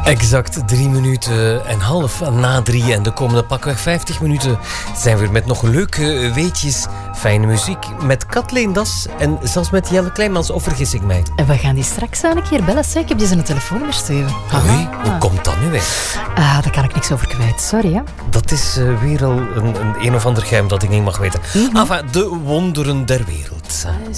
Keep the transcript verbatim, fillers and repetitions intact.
Exact drie minuten en half na drie. En de komende pakweg vijftig minuten zijn we weer met nog leuke weetjes, fijne muziek. Met Kathleen Das en zelfs met Jelle Kleimans, of vergis ik mij? En we gaan die straks aan een keer bellen. Zeg, ik heb die zijn telefoonnummer sturen. Oei, hoe komt dat nu weer? Ah, daar kan ik niks over kwijt. Sorry, hè. Dat is uh, weer al een, een een of ander geheim dat ik niet mag weten. Mm-hmm. Enfin, de wonderen der wereld.